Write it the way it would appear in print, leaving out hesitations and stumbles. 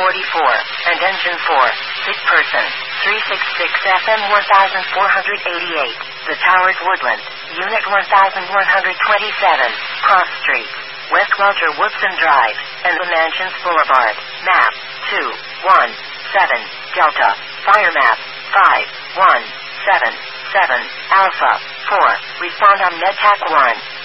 and Engine 4, sick person, 366 FM 1488, The Towers Woodland, Unit 1127, Cross Street, West Welcher Woodson Drive, and the Mansions Boulevard, map, 217, Delta, fire map, 5177, Alpha, 4, respond on NetTac 1.